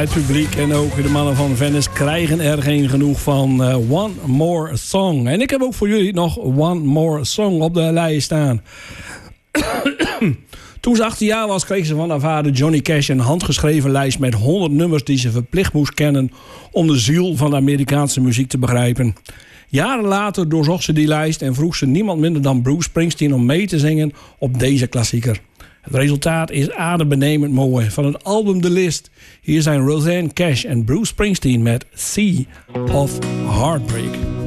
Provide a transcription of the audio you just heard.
het publiek en ook de mannen van Venice krijgen er geen genoeg van. One More Song. En ik heb ook voor jullie nog One More Song op de lijst staan. Toen ze 18 jaar was, kreeg ze van haar vader Johnny Cash een handgeschreven lijst met 100 nummers die ze verplicht moest kennen om de ziel van de Amerikaanse muziek te begrijpen. Jaren later doorzocht ze die lijst en vroeg ze niemand minder dan Bruce Springsteen om mee te zingen op deze klassieker. Het resultaat is adembenemend mooi. Van het album The List. Hier zijn Rosanne Cash en Bruce Springsteen met Sea of Heartbreak.